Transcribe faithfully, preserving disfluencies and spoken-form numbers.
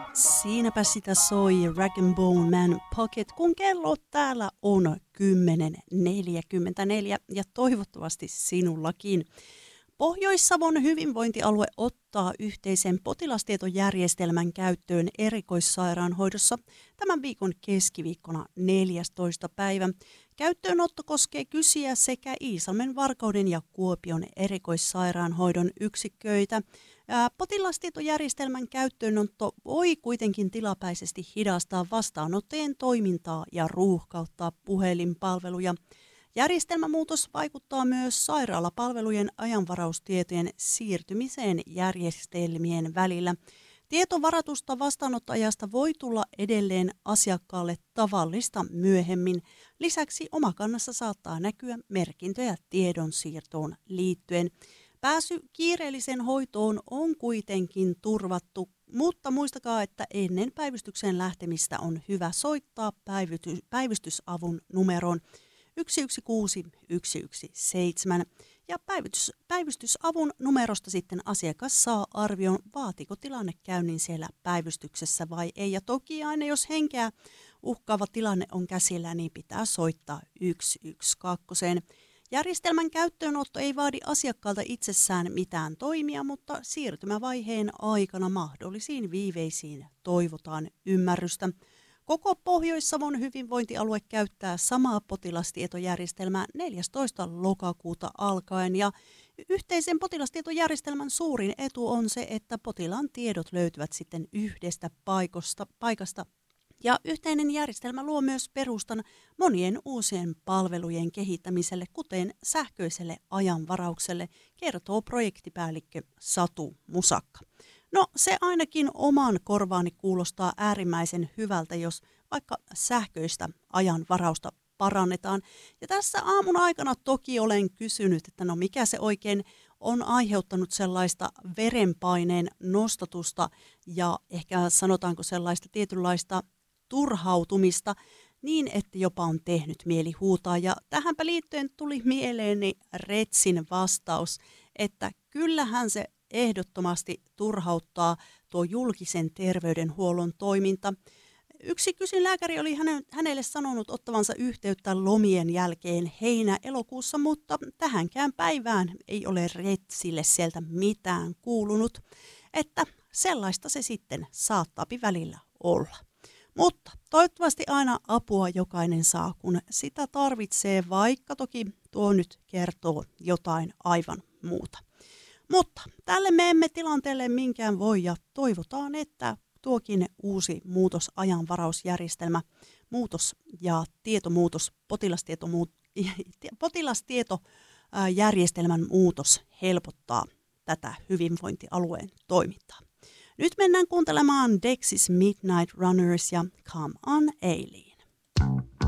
Siinäpä sitä soi Rag and Bone Man Pocket, kun kello täällä on kymmenen neljäkymmentäneljä ja toivottavasti sinullakin. Pohjois-Savon hyvinvointialue ottaa yhteisen potilastietojärjestelmän käyttöön erikoissairaanhoidossa tämän viikon keskiviikkona neljästoista päivä. Käyttöönotto koskee Kysiä sekä Iisalmen, Varkauden ja Kuopion erikoissairaanhoidon yksiköitä. Potilastietojärjestelmän käyttöönotto voi kuitenkin tilapäisesti hidastaa vastaanottajien toimintaa ja ruuhkauttaa puhelinpalveluja. Järjestelmämuutos vaikuttaa myös sairaalapalvelujen ajanvaraustietojen siirtymiseen järjestelmien välillä. Tieto varatusta vastaanottoajasta voi tulla edelleen asiakkaalle tavallista myöhemmin. Lisäksi Omakannassa saattaa näkyä merkintöjä tiedonsiirtoon liittyen. Pääsy kiireelliseen hoitoon on kuitenkin turvattu, mutta muistakaa, että ennen päivystykseen lähtemistä on hyvä soittaa päivitys, päivystysavun numeroon yksi yksi kuusi yksi yksi seitsemän ja päivitys, päivystysavun numerosta sitten asiakas saa arvion, vaatiko tilanne käynnin siellä päivystyksessä vai ei. Ja toki aina jos henkeä uhkaava tilanne on käsillä, niin pitää soittaa yksi yksi kaksi. Järjestelmän käyttöönotto ei vaadi asiakkaalta itsessään mitään toimia, mutta siirtymävaiheen aikana mahdollisiin viiveisiin toivotaan ymmärrystä. Koko Pohjois-Savon hyvinvointialue käyttää samaa potilastietojärjestelmää neljästoista lokakuuta alkaen ja yhteisen potilastietojärjestelmän suurin etu on se, että potilaan tiedot löytyvät sitten yhdestä paikosta, paikasta. Ja yhteinen järjestelmä luo myös perustan monien uusien palvelujen kehittämiselle, kuten sähköiselle ajanvaraukselle, kertoo projektipäällikkö Satu Musakka. No se ainakin oman korvaani kuulostaa äärimmäisen hyvältä, jos vaikka sähköistä ajanvarausta parannetaan. Ja tässä aamun aikana toki olen kysynyt, että no mikä se oikein on aiheuttanut sellaista verenpaineen nostatusta ja ehkä sanotaanko sellaista tietynlaista turhautumista niin, että jopa on tehnyt mieli huutaa. Ja tähänpä liittyen tuli mieleeni Retsin vastaus, että kyllähän se ehdottomasti turhauttaa tuo julkisen terveydenhuollon toiminta. Yksi kysynlääkäri oli hänelle sanonut ottavansa yhteyttä lomien jälkeen heinä-elokuussa, mutta tähänkään päivään ei ole Retsille sieltä mitään kuulunut, että sellaista se sitten saattaapi välillä olla. Mutta toivottavasti aina apua jokainen saa, kun sitä tarvitsee, vaikka toki tuo nyt kertoo jotain aivan muuta. Mutta tälle me emme tilanteelle minkään voi ja toivotaan, että tuokin uusi muutos, ajanvarausjärjestelmä, muutos ja tietomuutos, potilastietojärjestelmän muutos helpottaa tätä hyvinvointialueen toimintaa. Nyt mennään kuuntelemaan Dexys Midnight Runners ja Come on Ailey.